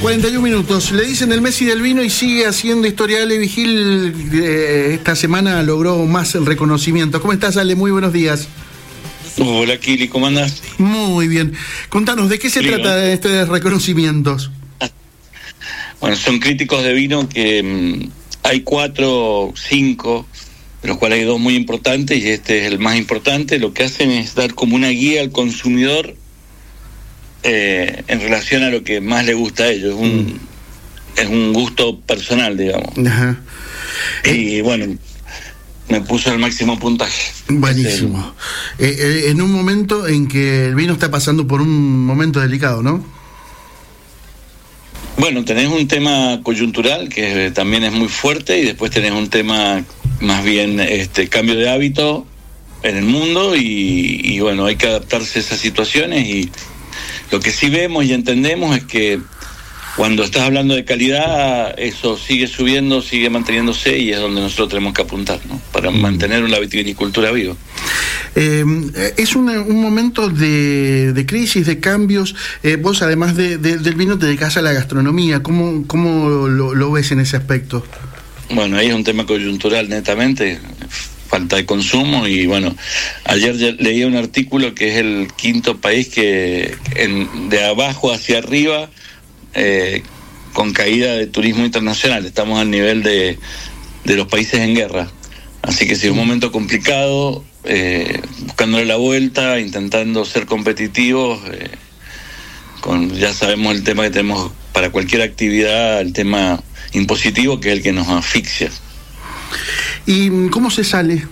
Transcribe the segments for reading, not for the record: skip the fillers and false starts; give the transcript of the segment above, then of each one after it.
41 minutos. Le dicen el Messi del vino y sigue haciendo historia. Ale Vigil esta semana logró más el reconocimiento. ¿Cómo estás, Ale? Muy buenos días. Hola, Kili, ¿cómo andás? Muy bien. Contanos, ¿de qué se trata de estos reconocimientos? Bueno, son críticos de vino que hay 4 o 5, de los cuales hay 2 muy importantes y este es el más importante. Lo que hacen es dar como una guía al consumidor en relación a lo que más le gusta a ellos. Es un gusto personal, digamos. Ajá. Y bueno, me puso el máximo puntaje. Buenísimo. En un momento en que el vino está pasando por un momento delicado, ¿no? Bueno, tenés un tema coyuntural que también es muy fuerte y después tenés un tema más bien cambio de hábito en el mundo y bueno, hay que adaptarse a esas situaciones. Y lo que sí vemos y entendemos es que cuando estás hablando de calidad, eso sigue subiendo, sigue manteniéndose y es donde nosotros tenemos que apuntar, ¿no? Para mantener la vitivinicultura viva. Es un momento de crisis, de cambios. Vos, además del vino, te dedicás a la gastronomía. ¿Cómo lo ves en ese aspecto? Bueno, ahí es un tema coyuntural netamente, falta de consumo y bueno, ayer leí un artículo que es el 5º país que de abajo hacia arriba con caída de turismo internacional. Estamos al nivel de los países en guerra, así que sí, es un momento complicado, buscándole la vuelta, intentando ser competitivos, ya sabemos el tema que tenemos para cualquier actividad, el tema impositivo, que es el que nos asfixia. ¿Y cómo se sale?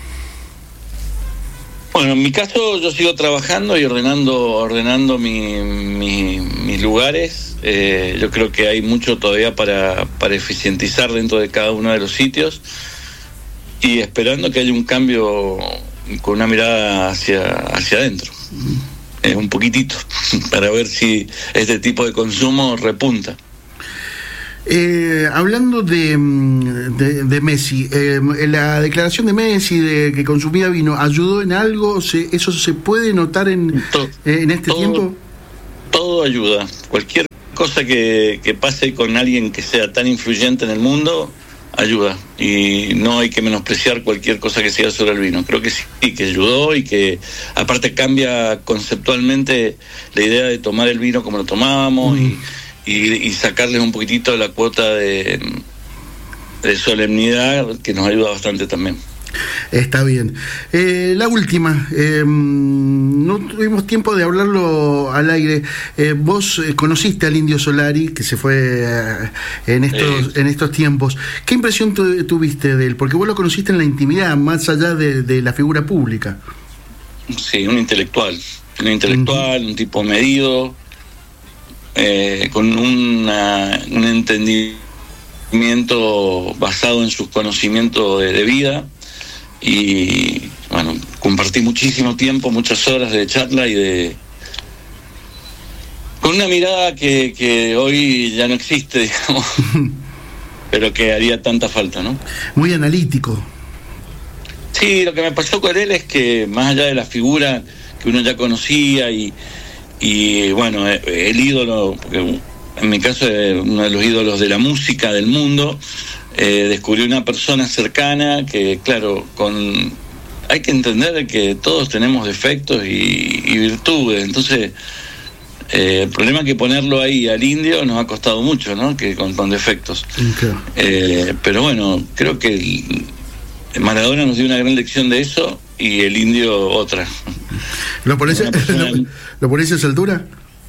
Bueno, en mi caso yo sigo trabajando y ordenando mis lugares. Yo creo que hay mucho todavía para eficientizar dentro de cada uno de los sitios y esperando que haya un cambio con una mirada hacia adentro. Un poquitito, para ver si este tipo de consumo repunta. Hablando de Messi, la declaración de Messi de que consumía vino, ¿ayudó en algo? ¿Eso se puede notar en este tiempo? Todo ayuda. Cualquier cosa que pase con alguien que sea tan influyente en el mundo, ayuda. Y no hay que menospreciar cualquier cosa que sea sobre el vino. Creo que sí, que ayudó y que aparte cambia conceptualmente la idea de tomar el vino como lo tomábamos y sacarles un poquitito la cuota de solemnidad que nos ayuda bastante también. Está bien. La última, no tuvimos tiempo de hablarlo al aire. Vos conociste al Indio Solari, que se fue en estos tiempos. ¿Qué impresión tuviste de él? Porque vos lo conociste en la intimidad, más allá de la figura pública. Sí, un intelectual, un tipo medido, con un entendimiento basado en sus conocimientos de vida. Y bueno, compartí muchísimo tiempo, muchas horas de charla con una mirada que hoy ya no existe, digamos, pero que haría tanta falta, ¿no? Muy analítico. Sí, lo que me pasó con él es que más allá de la figura que uno ya conocía y bueno, el ídolo, porque en mi caso es uno de los ídolos de la música del mundo, descubrió una persona cercana que, claro, hay que entender que todos tenemos defectos y virtudes. Entonces, el problema es que ponerlo ahí al Indio nos ha costado mucho, ¿no? Que con defectos. Okay. Pero bueno, creo que Maradona nos dio una gran lección de eso y el Indio otra. ¿Lo pones a esa altura?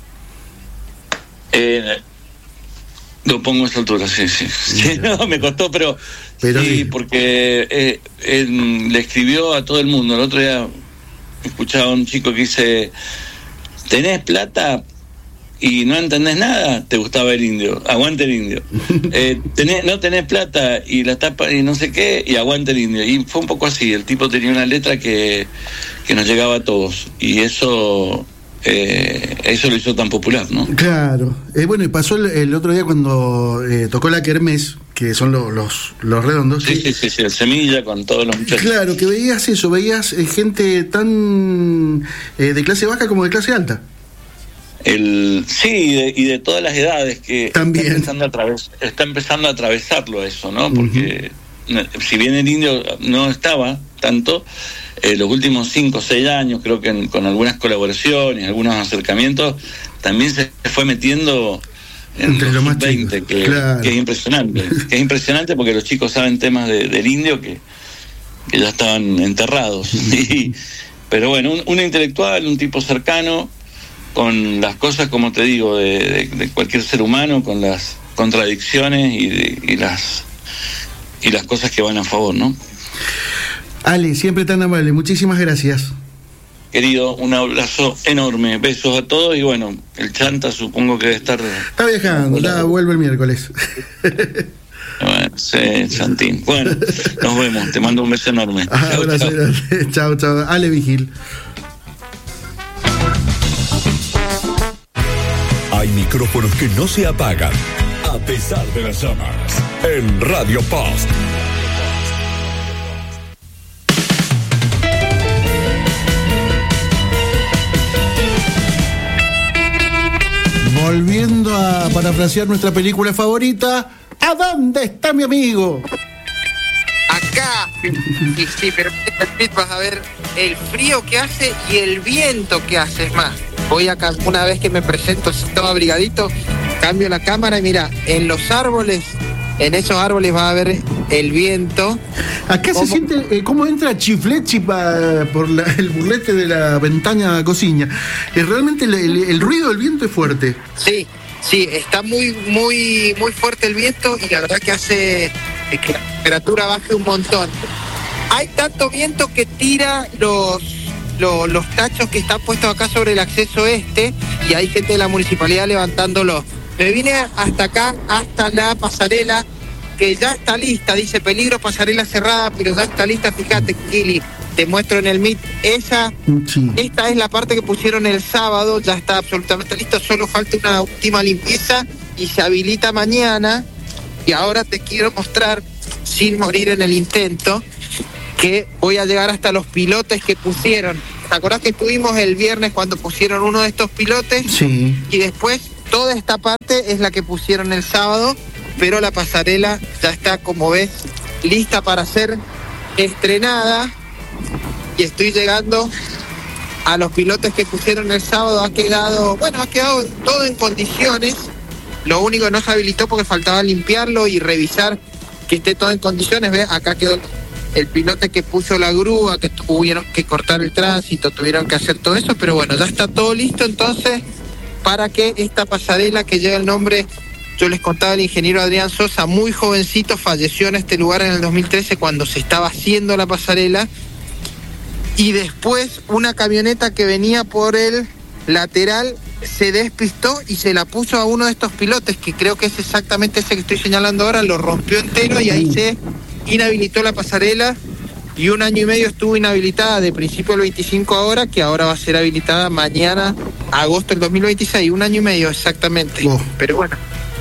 Lo pongo a esa altura, sí. No, me costó, pero sí, porque él le escribió a todo el mundo. El otro día escuchaba a un chico que dice: ¿tenés plata y no entendés nada? ¿Te gustaba el Indio? Aguante el Indio. No tenés plata y la tapa y no sé qué, y aguante el Indio. Y fue un poco así. El tipo tenía una letra que nos llegaba a todos, y eso lo hizo tan popular, ¿no? Claro. Bueno, y pasó el otro día cuando tocó la kermés, que son los redondos. Sí, el Semilla con todos los muchachos. Claro, que veías gente tan de clase baja como de clase alta. y de todas las edades que también está empezando a atravesarlo eso, ¿no? Porque si bien el indio no estaba tanto, los últimos 5 o 6 años, creo que con algunas colaboraciones, algunos acercamientos, también se fue metiendo entre los más 20, que es impresionante. Que es impresionante porque los chicos saben temas del indio que ya estaban enterrados. Pero bueno, un intelectual, un tipo cercano, con las cosas, como te digo, de cualquier ser humano, con las contradicciones y las cosas que van a favor, ¿no? Ale, siempre tan amable, muchísimas gracias. Querido, un abrazo enorme, besos a todos y bueno, el Chanta supongo que debe estar... Está viajando, vuelve el miércoles. Bueno, sí, Santín. Bueno, nos vemos, te mando un beso enorme. Abrazo, chao, chao. Ale Vigil. Hay micrófonos que no se apagan a pesar de las llamas. En Radio Post. Volviendo a parafrasear nuestra película favorita, ¿a dónde está mi amigo? Acá, sí, pero vas a ver el frío que hace y el viento que hace. Es más, voy acá, una vez que me presento todo abrigadito, cambio la cámara y mira, en los árboles, en esos árboles va a haber el viento. Acá se siente cómo entra Chiflechi por el burlete de la ventana de la cocina. Realmente el ruido del viento es fuerte. Sí, está muy fuerte el viento y la verdad que hace que la temperatura baje un montón. Hay tanto viento que tira los tachos que están puestos acá sobre el acceso y hay gente de la municipalidad levantándolos. Me vine hasta acá, hasta la pasarela, que ya está lista, dice peligro, pasarela cerrada, pero ya está lista. Fíjate, Kili, te muestro en el Meet, esta es la parte que pusieron el sábado, ya está absolutamente listo, solo falta una última limpieza y se habilita mañana. Y ahora te quiero mostrar, sin morir en el intento, que voy a llegar hasta los pilotes que pusieron. ¿Te acordás que estuvimos el viernes cuando pusieron uno de estos pilotes? Sí. Y después toda esta parte es la que pusieron el sábado, pero la pasarela ya está, como ves, lista para ser estrenada. Y estoy llegando a los pilotes que pusieron el sábado. Ha quedado todo en condiciones. Lo único que no se habilitó porque faltaba limpiarlo y revisar que esté todo en condiciones. ¿Ves? Acá quedó el pilote que puso la grúa, que tuvieron que cortar el tránsito, tuvieron que hacer todo eso, pero bueno, ya está todo listo entonces para que esta pasarela que lleva el nombre, yo les contaba, el ingeniero Adrián Sosa, muy jovencito, falleció en este lugar en el 2013 cuando se estaba haciendo la pasarela, y después una camioneta que venía por el lateral se despistó y se la puso a uno de estos pilotes, que creo que es exactamente ese que estoy señalando ahora, lo rompió entero y ahí se inhabilitó la pasarela, y 1 año y medio estuvo inhabilitada, de principio del 25 ahora, que ahora va a ser habilitada mañana, agosto del 2026, 1 año y medio exactamente. Pero bueno,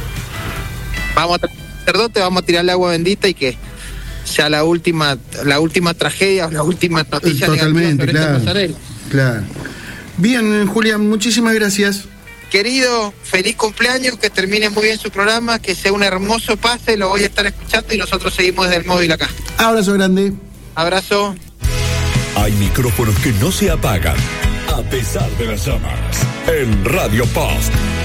vamos a tirarle agua bendita y que sea la última tragedia o la última noticia totalmente, negativa sobre esta pasarela. Claro. Bien, Julián, muchísimas gracias. Querido, feliz cumpleaños, que termine muy bien su programa, que sea un hermoso pase, lo voy a estar escuchando y nosotros seguimos desde el móvil acá. Abrazo grande. Abrazo. Hay micrófonos que no se apagan a pesar de las llamas. En Radio Post.